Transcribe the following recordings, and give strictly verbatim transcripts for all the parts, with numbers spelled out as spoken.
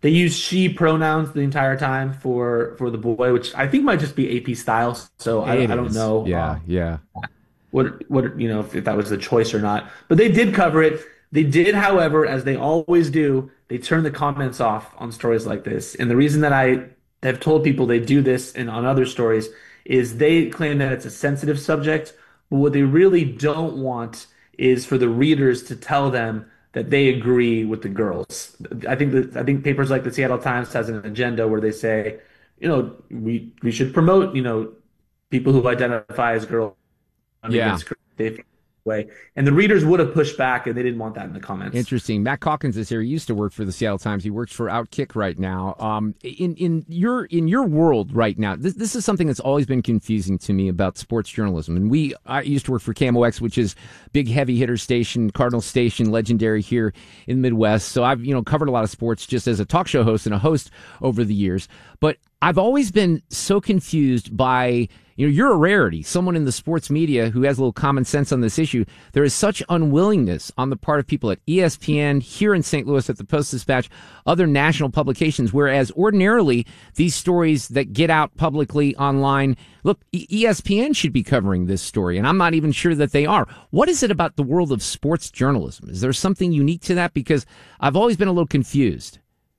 They use she pronouns the entire time for for the boy, which I think might just be A P Styles. So I, It I don't is. know Yeah, um, yeah. what what you know if, if that was the choice or not. But they did cover it. They did, however, as they always do, they turn the comments off on stories like this. And the reason that I have told people they do this and on other stories is they claim that it's a sensitive subject, but what they really don't want is for the readers to tell them that they agree with the girls. I think that I think papers like the Seattle Times has an agenda where they say, you know, we we should promote, you know, people who identify as girls Yeah. against Dave way. And the readers would have pushed back and they didn't want that in the comments. Interesting. Matt Calkins is here. He used to work for the Seattle Times. He works for Outkick right now. Um, in in your in your world right now, this this is something that's always been confusing to me about sports journalism. And we I used to work for K M O X, which is big heavy hitter station, Cardinal station, legendary here in the Midwest. So I've you know covered a lot of sports just as a talk show host and a host over the years. But I've always been so confused by, you know, you're a rarity, someone in the sports media who has a little common sense on this issue. There is such unwillingness on the part of people at E S P N, here in Saint Louis at the Post-Dispatch, other national publications, whereas ordinarily these stories that get out publicly online, look, E S P N should be covering this story, and I'm not even sure that they are. What is it about the world of sports journalism? Is there something unique to that? Because I've always been a little confused.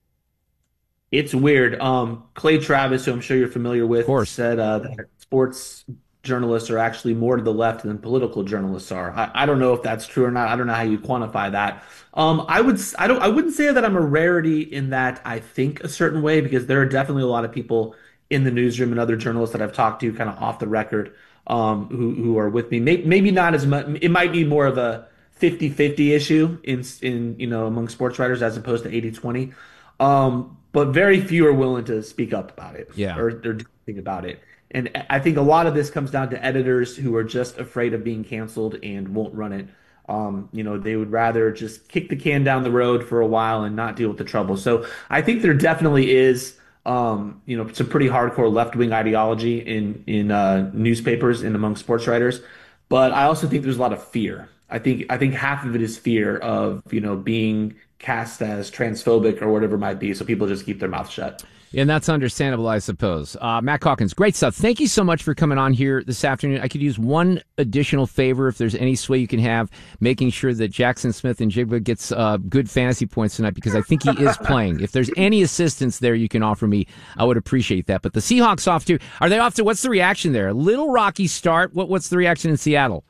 It's weird. Um, Clay Travis, who I'm sure you're familiar Of with, course. said uh, that sports journalists are actually more to the left than political journalists are. I, I don't know if that's true or not. I don't know how you quantify that. Um, I would I don't I wouldn't say that I'm a rarity in that I think a certain way because there are definitely a lot of people in the newsroom and other journalists that I've talked to kind of off the record um, who who are with me. Maybe, maybe not as much. It might be more of a fifty-fifty issue in in you know among sports writers as opposed to eighty twenty. Um, but very few are willing to speak up about it Yeah. or, or do anything about it. And I think a lot of this comes down to editors who are just afraid of being canceled and won't run it. Um, you know, they would rather just kick the can down the road for a while and not deal with the trouble. So I think there definitely is, um, you know, some pretty hardcore left-wing ideology in in uh, newspapers and among sports writers. But I also think there's a lot of fear. I think I think half of it is fear of, you know, being cast as transphobic or whatever it might be. So people just keep their mouth shut. And that's understandable, I suppose. Uh, Matt Calkins, great stuff. Thank you so much for coming on here this afternoon. I could use one additional favor if there's any sway you can have, making sure that Jackson Smith and Jigba gets uh, good fantasy points tonight because I think he is playing. If there's any assistance there you can offer me, I would appreciate that. But the Seahawks off to, are they off to, what's the reaction there? A little rocky start. What, what's the reaction in Seattle?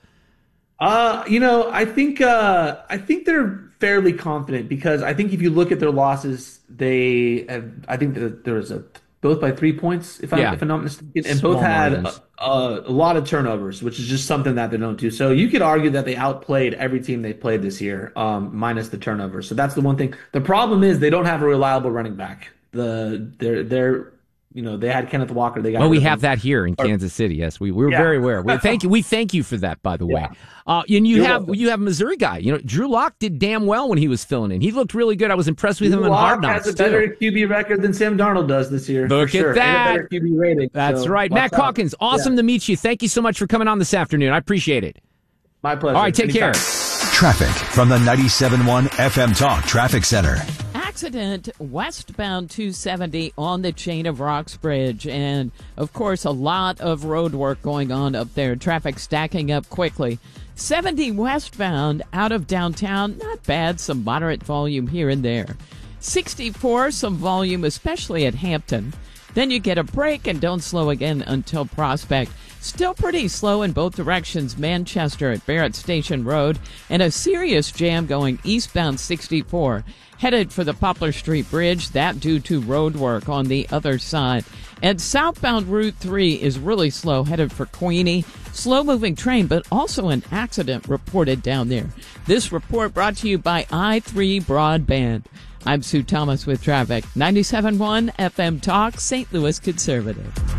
Uh, you know, I think uh, I think they're fairly confident because I think if you look at their losses, they have. I think that there was a both by three points, if I'm Yeah. if I'm not mistaken, and Small both had margins. a, a, a lot of turnovers, which is just something that they don't do. So you could argue that they outplayed every team they played this year, um, minus the turnovers. So that's the one thing. The problem is they don't have a reliable running back. The they're they're you know they had Kenneth Walker. They got Well, we rid of have him. that here in Kansas City. Yes, we we're Yeah. very aware. We thank you. We thank you for that, by the way. Yeah. Uh, and you You're have welcome. you have a Missouri guy. You know, Drew Lock did damn well when he was filling in. He looked really good. I was impressed with him in Hard Locke Knocks has a better too. Q B record than Sam Darnold does this year. Look for at sure. that. And a better Q B rating. That's so right, watch Matt out. Calkins. Awesome Yeah. to meet you. Thank you so much for coming on this afternoon. I appreciate it. My pleasure. All right, take Anytime. care. Traffic from the ninety-seven point one F M Talk Traffic Center. Accident westbound two seventy on the Chain of Rocks Bridge. And, of course, a lot of road work going on up there. Traffic stacking up quickly. seventy westbound out of downtown. Not bad. Some moderate volume here and there. sixty-four, some volume, especially at Hampton. Then you get a break and don't slow again until Prospect. Still pretty slow in both directions. Manchester at Barrett Station Road. And a serious jam going eastbound sixty-four. Headed for the Poplar Street Bridge, that due to road work on the other side. And southbound Route three is really slow, headed for Queenie. Slow-moving train, but also an accident reported down there. This report brought to you by I three Broadband. I'm Sue Thomas with traffic. ninety-seven point one F M Talk, Saint Louis Conservative.